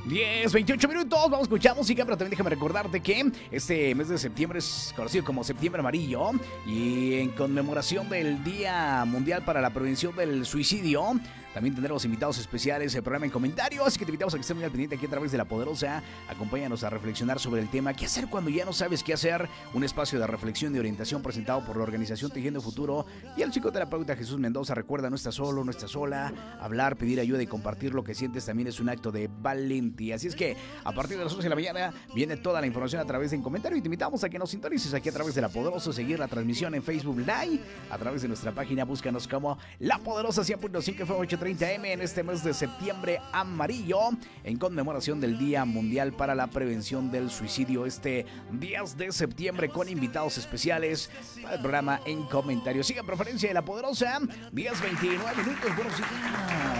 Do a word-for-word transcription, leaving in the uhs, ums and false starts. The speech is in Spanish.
diez, veintiocho minutos, vamos a escuchar música, pero también déjame recordarte que este mes de septiembre es conocido como Septiembre Amarillo y en conmemoración del Día Mundial para la Prevención del Suicidio, también tendremos invitados especiales, el programa en comentarios, así que te invitamos a que estés muy al pendiente aquí a través de La Poderosa. Acompáñanos a reflexionar sobre el tema ¿qué hacer cuando ya no sabes qué hacer? Un espacio de reflexión y orientación presentado por la organización Tejiendo Futuro y el psicoterapeuta Jesús Mendoza. Recuerda, no estás solo, no estás sola. Hablar, pedir ayuda y compartir lo que sientes también es un acto de valentía. Así es que a partir de las once de la mañana viene toda la información a través de un comentario y te invitamos a que nos sintonices aquí a través de La Poderosa, seguir la transmisión en Facebook Live, a través de nuestra página, búscanos como La Poderosa cien punto cinco F M ochocientos treinta M en este mes de septiembre amarillo en conmemoración del Día Mundial para la Prevención del Suicidio, este diez de septiembre con invitados especiales para el programa en comentarios. Sigue en preferencia de La Poderosa, diez veintinueve minutos, buenos días.